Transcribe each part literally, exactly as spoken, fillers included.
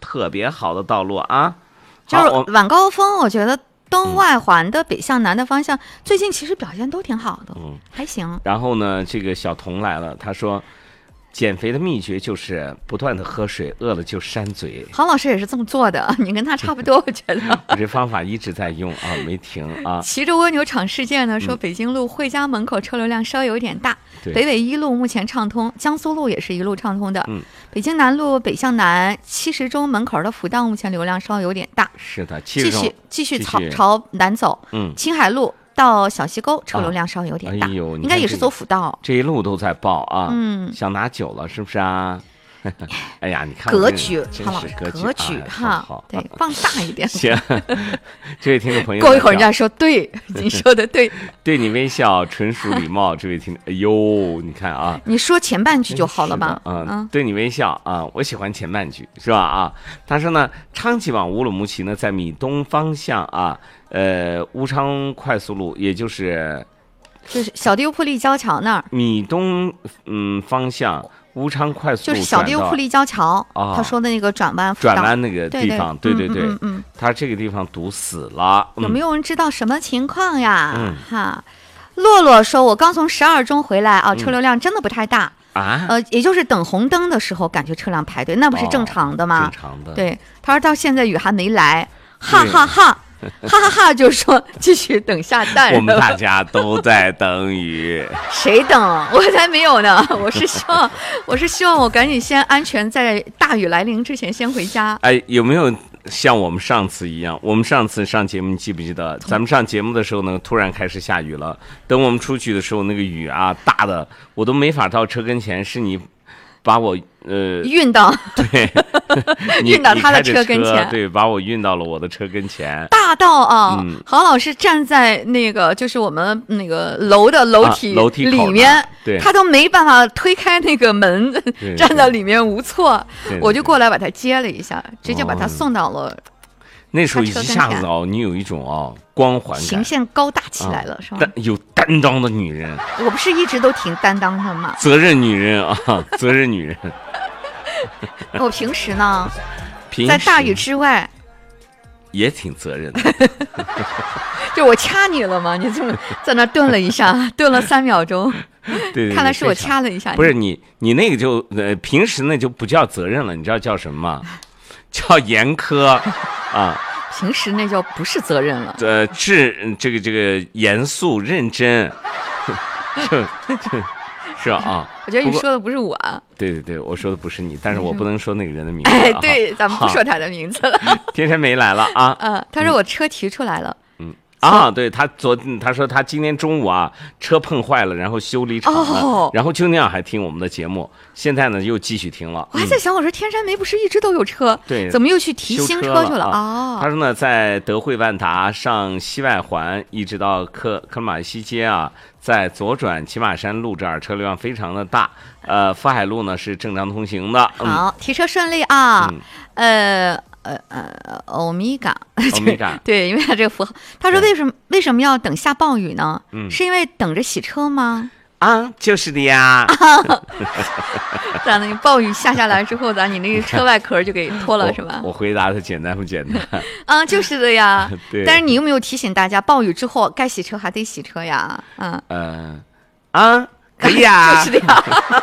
特别好的道路啊。 就是晚高峰，我觉得东外环的北向南的方向、嗯、最近其实表现都挺好的，嗯，还行。 然后呢，这个小童来了，他说减肥的秘诀就是不断的喝水，饿了就扇嘴。 郝老师也是这么做的，你跟他差不多，我觉得。 我这方法一直在用啊，没停啊。 骑着蜗牛场事件呢，说北京路汇家门口车流量稍有点大，嗯、北纬一路目前畅通，江苏路也是一路畅通的。嗯，北京南路北向南七十中门口的辅道目前流量稍有点大。 是的， 继续继续朝朝南走。嗯，青海路到小西沟车流量稍有点大，啊哎呦，应该也是走辅道， 这一路都在报啊。嗯，想拿酒了是不是啊？哎呀，你看格局， 真是格局， 格局哈，好，对，放大一点。 行，这位听众朋友， 过一会儿人家说对，你说的对， 对你微笑，纯属礼貌。这位听，哎呦，你看啊， 你说前半句就好了吧？ 嗯，对你微笑啊，我喜欢前半句，是吧？啊，他说呢，昌吉往乌鲁木齐呢，在米东方向啊，呃，乌昌快速路，也就是就是小丢铺立交桥那儿， 米东嗯方向。乌昌快速路就是小丢铺立交桥、哦，他说的那个转弯转弯那个地方，对对 对, 对, 对， 嗯嗯， 他这个地方堵死了， 有没有人知道什么情况呀？嗯、哈，洛洛说，我刚从十二中回来啊，车流量真的不太大、 嗯、啊， 呃，也就是等红灯的时候感觉车辆排队，那不是正常的吗？ 哦、正常的， 对，他说到现在雨还没来，哈哈哈哈。哈哈哈，就说继续等下蛋。 我们大家都在等雨， 谁等？我才没有呢。我是希望，我是希望我赶紧先安全，在大雨来临之前先回家。 哎，有没有像我们上次一样？我们上次上节目，你记不记得？咱们上节目的时候呢，突然开始下雨了。等我们出去的时候，那个雨啊，大的我都没法到车跟前，是你把我呃运到， 对， 运到他的车跟前， 对，把我运到了我的车跟前。 大到啊，嗯、郝老师站在那个就是我们那个楼的楼体、 啊、楼梯里面， 对， 他都没办法推开那个门，站在里面无措，我就过来把他接了一下，直接把他送到了。哦、 那时候一下子哦，你有一种哦光环感， 形象高大起来了，啊、是吧？ 有担当的女人， 我不是一直都挺担当的吗？ 责任女人啊，责任女人。 我平时呢， 平时在大雨之外也挺责任的。 就我掐你了吗？你这么在那顿了一下，顿了三秒钟。 对, 对, 对， 看来是我掐了一下你。 不是你，你那个就呃，平时那就不叫责任了，你知道叫什么吗？叫严苛啊。 平时那叫不是责任了。 呃，治这个这个严肃认真，就就是啊。 我觉得你说的不是我啊。 对对对，我说的不是你，但是我不能说那个人的名字。 哎，对，咱们不说他的名字了。 天天没来了啊。 嗯，他说我车提出来了。 嗯。啊，对，他昨他说他今天中午啊车碰坏了，然后修理厂了，哦、然后就那样还听我们的节目，现在呢又继续听了。 我还在想，我说天山梅不是一直都有车， 对， 怎么又去提新车去了啊？ 哦，他说呢，在德惠万达上西外环一直到科科马西街啊，在左转骑马山路这儿车流量非常的大，呃，福海路呢是正常通行的。 嗯、好，提车顺利啊，嗯、呃。呃呃，欧米伽， 欧米伽， 对，因为他这个符号，他说为什么为什么要等下暴雨呢？嗯，是因为等着洗车吗？ 啊，就是的呀。 咱那个暴雨下下来之后，咱你那个车外壳就给脱了是吧？ 我回答的简单不简单？ 啊，就是的呀。 对。 但是你有没有提醒大家，暴雨之后该洗车还得洗车呀？嗯。 呃，啊，可以啊。 就是的呀。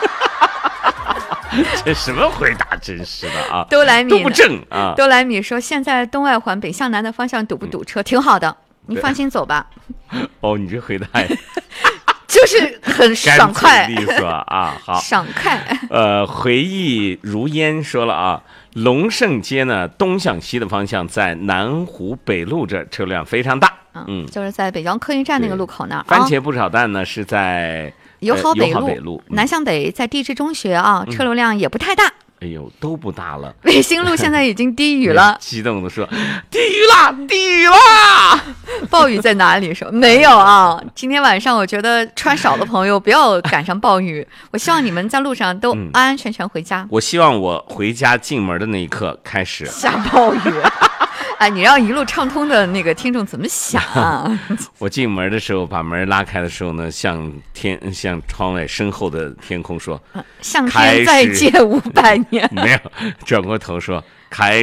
这什么回答，真是的啊！ 都来米都不正啊！ 都来米说，现在东外环北向南的方向堵不堵车？嗯、挺好的，你放心走吧。 哦，你这回答就是很爽快， 利索啊！好， 爽快。 呃，回忆如烟说了啊，龙胜街呢东向西的方向在南湖北路这车辆非常大， 嗯，就是在北江客运站那个路口那儿。 番茄不炒蛋呢是在。 友好北路， 北路嗯、南向北在地质中学啊，车流量也不太大。 哎呦，都不大了。 北新路现在已经低雨了， 激动的说：“低雨啦，低雨啦！” 暴雨在哪里？说没有啊。今天晚上我觉得穿少的朋友不要赶上暴雨。我希望你们在路上都安安全全回家。 嗯、我希望我回家进门的那一刻开始下暴雨。哎，你让一路畅通的那个听众怎么想啊？ 我进门的时候，把门拉开的时候呢，向天向窗外身后的天空说：“ 向天再借五百年。” 没有，转过头说：“开。”